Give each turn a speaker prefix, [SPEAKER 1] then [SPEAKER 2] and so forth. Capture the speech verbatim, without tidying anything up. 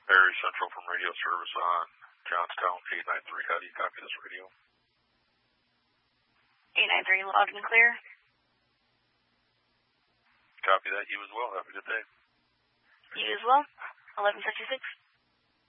[SPEAKER 1] Barry Central from radio service on Johnstown eight nine three. How do you copy this radio?
[SPEAKER 2] eight nine three, loud and clear.
[SPEAKER 1] Copy that. You as well. Have a good day.
[SPEAKER 2] You as well. eleven fifty-six.